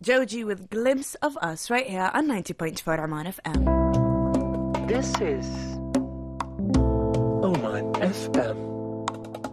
Joji with Glimpse of Us right here on 90.4 Oman FM. This is Oman FM.